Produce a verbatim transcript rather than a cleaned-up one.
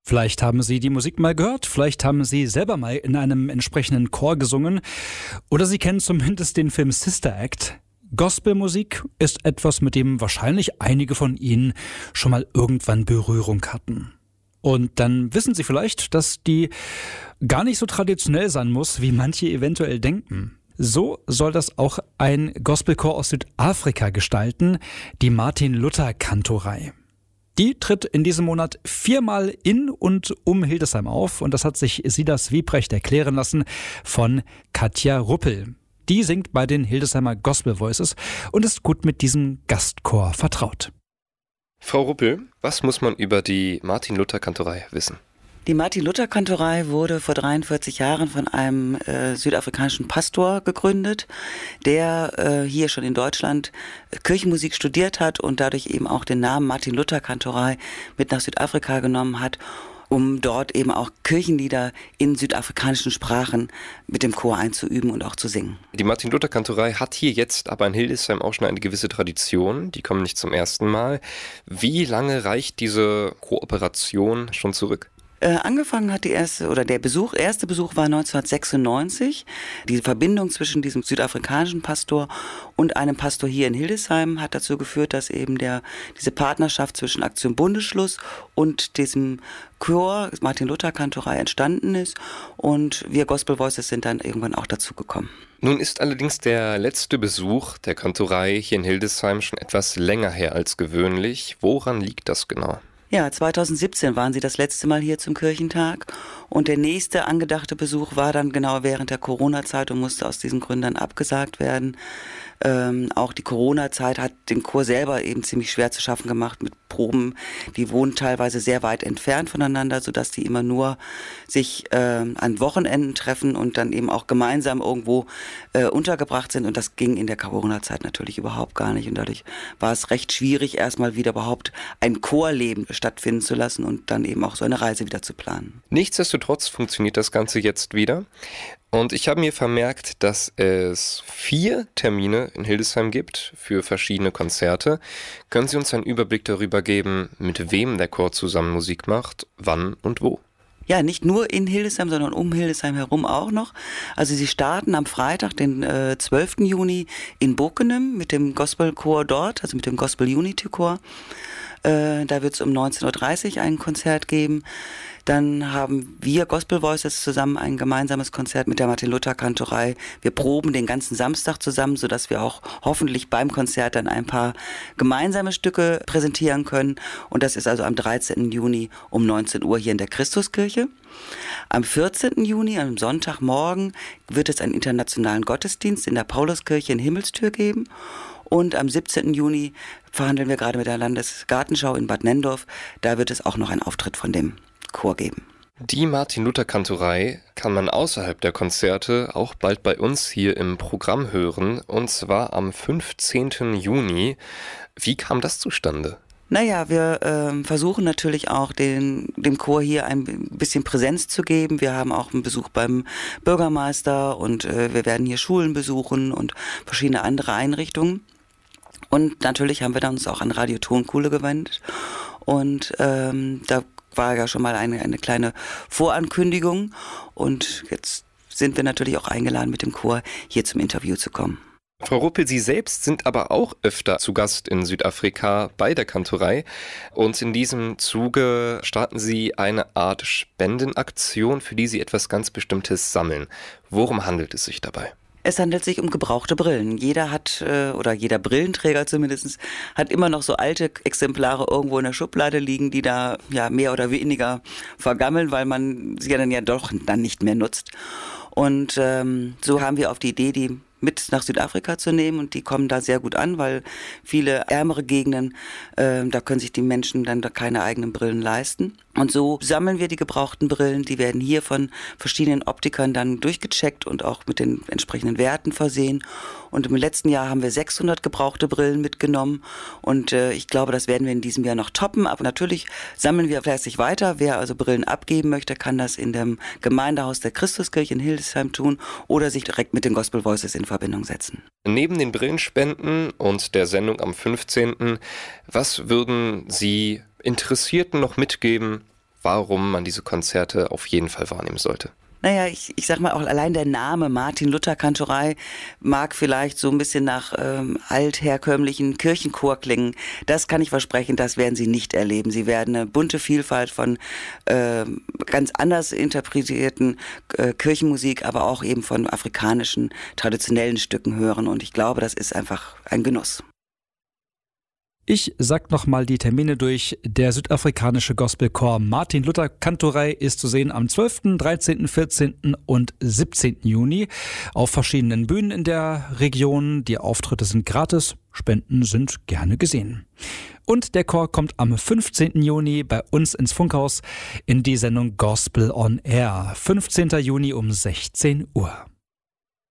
Vielleicht haben Sie die Musik mal gehört, vielleicht haben Sie selber mal in einem entsprechenden Chor gesungen oder Sie kennen zumindest den Film Sister Act. Gospelmusik ist etwas, mit dem wahrscheinlich einige von Ihnen schon mal irgendwann Berührung hatten. Und dann wissen Sie vielleicht, dass die gar nicht so traditionell sein muss, wie manche eventuell denken. So soll das auch ein Gospelchor aus Südafrika gestalten, die Martin-Luther-Kantorei. Die tritt in diesem Monat viermal in und um Hildesheim auf und das hat sich Silas Wiebrecht erklären lassen von Katja Ruppel. Die singt bei den Hildesheimer Gospel Voices und ist gut mit diesem Gastchor vertraut. Frau Ruppel, was muss man über die Martin-Luther-Kantorei wissen? Die Martin-Luther-Kantorei wurde vor dreiundvierzig Jahren von einem äh, südafrikanischen Pastor gegründet, der äh, hier schon in Deutschland Kirchenmusik studiert hat und dadurch eben auch den Namen Martin-Luther-Kantorei mit nach Südafrika genommen hat, um dort eben auch Kirchenlieder in südafrikanischen Sprachen mit dem Chor einzuüben und auch zu singen. Die Martin-Luther-Kantorei hat hier jetzt aber in Hildesheim auch schon eine gewisse Tradition. Die kommen nicht zum ersten Mal. Wie lange reicht diese Kooperation schon zurück? Äh, angefangen hat die erste, oder der Besuch, erste Besuch war neunzehnhundertsechsundneunzig. Die Verbindung zwischen diesem südafrikanischen Pastor und einem Pastor hier in Hildesheim hat dazu geführt, dass eben der, diese Partnerschaft zwischen Aktion Bundesschluss und diesem Chor Martin-Luther-Kantorei entstanden ist. Und wir Gospel Voices sind dann irgendwann auch dazu gekommen. Nun ist allerdings der letzte Besuch der Kantorei hier in Hildesheim schon etwas länger her als gewöhnlich. Woran liegt das genau? Ja, zweitausendsiebzehn waren sie das letzte Mal hier zum Kirchentag und der nächste angedachte Besuch war dann genau während der Corona-Zeit und musste aus diesen Gründen dann abgesagt werden. Ähm, auch die Corona-Zeit hat den Chor selber eben ziemlich schwer zu schaffen gemacht mit Proben. Die wohnen teilweise sehr weit entfernt voneinander, sodass die immer nur sich äh, an Wochenenden treffen und dann eben auch gemeinsam irgendwo äh, untergebracht sind. Und das ging in der Corona-Zeit natürlich überhaupt gar nicht. Und dadurch war es recht schwierig, erstmal wieder überhaupt ein Chorleben stattfinden zu lassen und dann eben auch so eine Reise wieder zu planen. Nichtsdestotrotz funktioniert das Ganze jetzt wieder. Und ich habe mir vermerkt, dass es vier Termine in Hildesheim gibt für verschiedene Konzerte. Können Sie uns einen Überblick darüber geben, mit wem der Chor zusammen Musik macht, wann und wo? Ja, nicht nur in Hildesheim, sondern um Hildesheim herum auch noch. Also sie starten am Freitag, den äh, zwölften Juni in Bockenem mit dem Gospelchor dort, also mit dem Gospel Unity Chor. Äh, da wird es um neunzehn Uhr dreißig ein Konzert geben. Dann haben wir Gospel Voices zusammen ein gemeinsames Konzert mit der Martin-Luther-Kantorei. Wir proben den ganzen Samstag zusammen, sodass wir auch hoffentlich beim Konzert dann ein paar gemeinsame Stücke präsentieren können. Und das ist also am dreizehnten Juni um neunzehn Uhr hier in der Christuskirche. Am vierzehnten Juni, am Sonntagmorgen, wird es einen internationalen Gottesdienst in der Pauluskirche in Himmelstür geben. Und am siebzehnten Juni verhandeln wir gerade mit der Landesgartenschau in Bad Nenndorf. Da wird es auch noch einen Auftritt von dem Chor geben. Die Martin-Luther-Kantorei kann man außerhalb der Konzerte auch bald bei uns hier im Programm hören, und zwar am fünfzehnten Juni. Wie kam das zustande? Naja, wir äh, versuchen natürlich auch den, dem Chor hier ein bisschen Präsenz zu geben. Wir haben auch einen Besuch beim Bürgermeister und äh, wir werden hier Schulen besuchen und verschiedene andere Einrichtungen. Und natürlich haben wir dann uns auch an Radio Tonkuhle gewendet und ähm, da war ja schon mal eine, eine kleine Vorankündigung und jetzt sind wir natürlich auch eingeladen, mit dem Chor hier zum Interview zu kommen. Frau Ruppel, Sie selbst sind aber auch öfter zu Gast in Südafrika bei der Kantorei und in diesem Zuge starten Sie eine Art Spendenaktion, für die Sie etwas ganz Bestimmtes sammeln. Worum handelt es sich dabei? Es handelt sich um gebrauchte Brillen. Jeder hat, oder jeder Brillenträger zumindest, hat immer noch so alte Exemplare irgendwo in der Schublade liegen, die da ja mehr oder weniger vergammeln, weil man sie dann ja doch dann nicht mehr nutzt. Und ähm, so haben wir auf die Idee, die mit nach Südafrika zu nehmen und die kommen da sehr gut an, weil viele ärmere Gegenden, äh, da können sich die Menschen dann da keine eigenen Brillen leisten. Und so sammeln wir die gebrauchten Brillen, die werden hier von verschiedenen Optikern dann durchgecheckt und auch mit den entsprechenden Werten versehen. Und im letzten Jahr haben wir sechshundert gebrauchte Brillen mitgenommen und äh, ich glaube, das werden wir in diesem Jahr noch toppen. Aber natürlich sammeln wir fleißig weiter. Wer also Brillen abgeben möchte, kann das in dem Gemeindehaus der Christuskirche in Hildesheim tun oder sich direkt mit den Gospel Voices in Verbindung setzen. Neben den Brillenspenden und der Sendung am fünfzehnten, was würden Sie Interessierten noch mitgeben, warum man diese Konzerte auf jeden Fall wahrnehmen sollte. Naja, ich, ich sag mal, auch allein der Name Martin-Luther-Kantorei mag vielleicht so ein bisschen nach ähm, altherkömmlichen Kirchenchor klingen. Das kann ich versprechen, das werden Sie nicht erleben. Sie werden eine bunte Vielfalt von äh, ganz anders interpretierten äh, Kirchenmusik, aber auch eben von afrikanischen traditionellen Stücken hören. Und ich glaube, das ist einfach ein Genuss. Ich sag nochmal die Termine durch. Der südafrikanische Gospelchor Martin-Luther-Kantorei ist zu sehen am zwölften, dreizehnten, vierzehnten und siebzehnten Juni auf verschiedenen Bühnen in der Region. Die Auftritte sind gratis, Spenden sind gerne gesehen. Und der Chor kommt am fünfzehnten Juni bei uns ins Funkhaus in die Sendung Gospel on Air. fünfzehnten Juni um sechzehn Uhr.